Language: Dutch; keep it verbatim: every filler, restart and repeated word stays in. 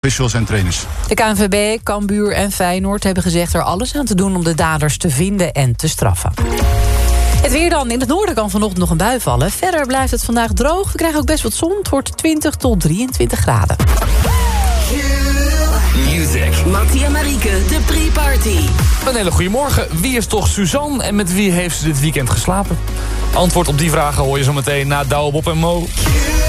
officials en trainers. De K N V B, Cambuur en Feyenoord hebben gezegd er alles aan te doen om de daders te vinden en te straffen. Het weer dan. In het noorden kan vanochtend nog een bui vallen. Verder blijft het vandaag droog. We krijgen ook best wat zon. Het wordt twintig tot drieëntwintig graden. Music. Mattie en Marieke, de pre-party. Een hele goede morgen. Wie is toch Suzanne en met wie heeft ze dit weekend geslapen? Antwoord op die vragen hoor je zo meteen na Douwe Bob en Mo.